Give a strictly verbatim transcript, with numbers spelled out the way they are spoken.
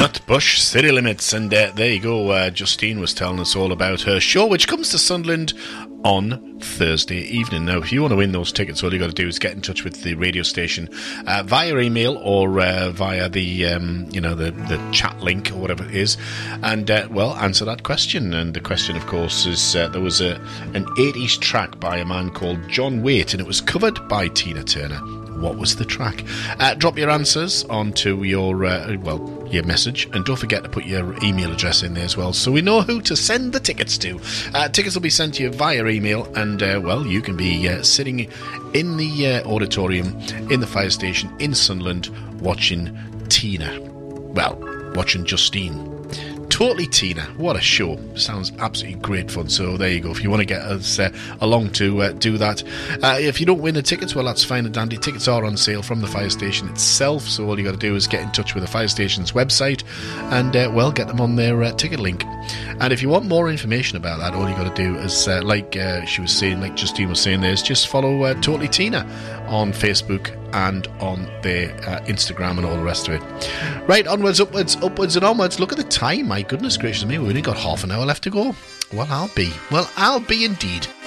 Nutbush City Limits, and uh, there you go. Uh, Justine was telling us all about her show, which comes to Sunderland on Thursday evening. Now, if you want to win those tickets, all you got to do is get in touch with the radio station uh, via email or uh, via the um, you know the, the chat link or whatever it is, and uh, well, answer that question. And the question, of course, is uh, there was a an eighties track by a man called John Waite, and it was covered by Tina Turner. What was the track? Uh, drop your answers onto your uh, well your message, and don't forget to put your email address in there as well, so we know who to send the tickets to. Uh, tickets will be sent to you via email, and uh, well, you can be uh, sitting in the uh, auditorium in the fire station in Sunderland watching Tina. Well, watching Justine. Totally Tina. What a show. Sounds absolutely great fun. So there you go. If you want to get us uh, along to uh, do that. Uh, if you don't win the tickets, well, that's fine and dandy. Tickets are on sale from the fire station itself. So all you got to do is get in touch with the fire station's website and, uh, well, get them on their uh, ticket link. And if you want more information about that, all you got to do is, uh, like uh, she was saying, like Justine was saying there, is just follow uh, Totally Tina on Facebook and on their uh, Instagram and all the rest of it. Right, onwards, upwards, upwards and onwards. Look at the time. My goodness gracious me, we've only got half an hour left to go. Well, I'll be. Well, I'll be indeed.